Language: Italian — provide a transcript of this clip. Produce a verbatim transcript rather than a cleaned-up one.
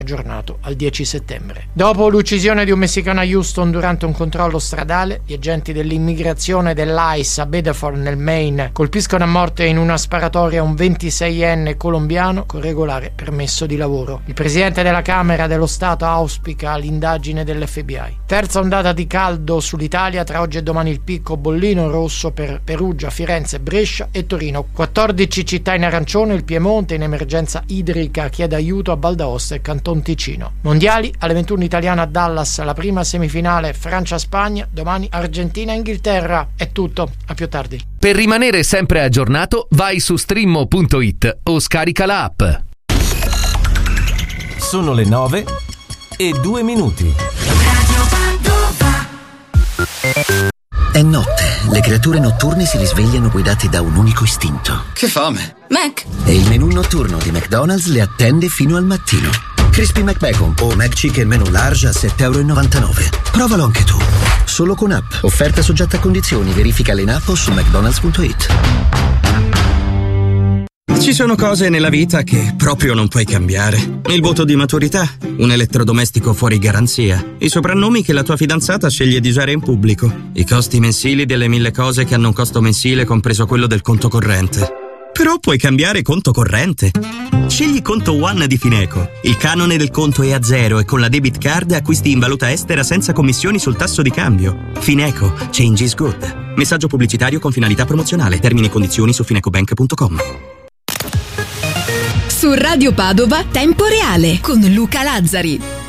aggiornato al dieci settembre. Dopo l'uccisione di un messicano a Houston durante un controllo stradale, gli agenti dell'immigrazione dell'I C E a Bedford nel Maine colpiscono a morte in una sparatoria un ventiseienne colombiano con regolare permesso di lavoro. Il presidente della Camera dello Stato auspica l'indagine dell'F B I. Terza ondata di caldo sull'Italia, tra oggi e domani il picco bollino rosso per Perugia, Firenze, Brescia e Torino. quattordici città in arancione, il Piemonte in emergenza idrica chiede aiuto a Val d'Aosta e Canton Ticino. Mondiali, alle ventuno italiana a Dallas, la prima semifinale Francia-Spagna, domani Argentina-Inghilterra. È tutto, a più tardi. Per rimanere sempre aggiornato, vai su streammo punto it o scarica la app. Sono le nove e due minuti. È notte, le creature notturne si risvegliano guidate da un unico istinto. Che fame! Mac! E il menù notturno di McDonald's le attende fino al mattino. Crispy McBacon o McChicken Menu Large a sette e novantanove euro. Provalo anche tu. Solo con app. Offerta soggetta a condizioni. Verifica in app o su mcdonalds punto it. Ci sono cose nella vita che proprio non puoi cambiare. Il voto di maturità, un elettrodomestico fuori garanzia, i soprannomi che la tua fidanzata sceglie di usare in pubblico, i costi mensili delle mille cose che hanno un costo mensile compreso quello del conto corrente. Però puoi cambiare conto corrente. Scegli Conto One di Fineco. Il canone del conto è a zero e con la debit card acquisti in valuta estera senza commissioni sul tasso di cambio. Fineco. Change is good. Messaggio pubblicitario con finalità promozionale. Termini e condizioni su finecobank punto com. Su Radio Padova, Tempo Reale con Luca Lazzari.